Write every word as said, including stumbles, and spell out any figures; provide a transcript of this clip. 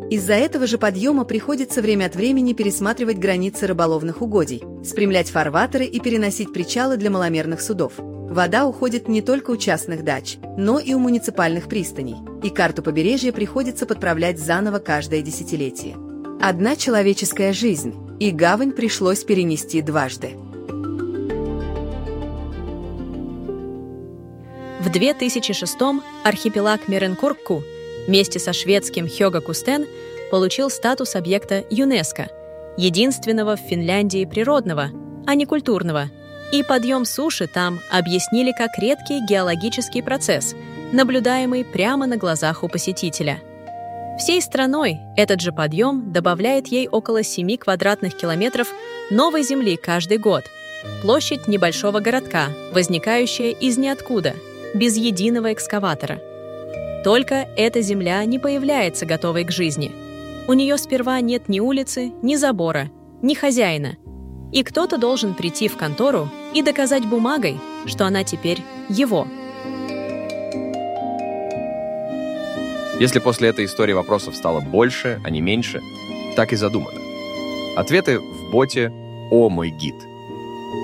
Из-за этого же подъема приходится время от времени пересматривать границы рыболовных угодий, спрямлять фарватеры и переносить причалы для маломерных судов. Вода уходит не только у частных дач, но и у муниципальных пристаней, и карту побережья приходится подправлять заново каждое десятилетие. Одна человеческая жизнь, и гавань пришлось перенести дважды. В две тысячи шестом архипелаг Меренкуркку вместе со шведским Хёгакустен получил статус объекта ЮНЕСКО, единственного в Финляндии природного, а не культурного, и подъем суши там объяснили как редкий геологический процесс, наблюдаемый прямо на глазах у посетителя. Всей страной этот же подъем добавляет ей около семи квадратных километров новой земли каждый год, площадь небольшого городка, возникающая из ниоткуда, без единого экскаватора. Только эта земля не появляется готовой к жизни. У нее сперва нет ни улицы, ни забора, ни хозяина. И кто-то должен прийти в контору и доказать бумагой, что она теперь его. Если после этой истории вопросов стало больше, а не меньше, так и задумано. Ответы в боте «О, мой гид».